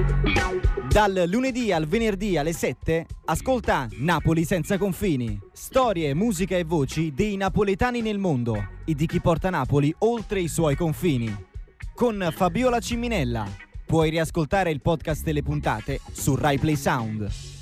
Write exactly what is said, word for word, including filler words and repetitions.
Dal lunedì al venerdì alle sette, ascolta Napoli senza confini. Storie, musica e voci dei napoletani nel mondo e di chi porta Napoli oltre i suoi confini. Con Fabiola Ciminella. Puoi riascoltare il podcast e le puntate su Rai Play Sound.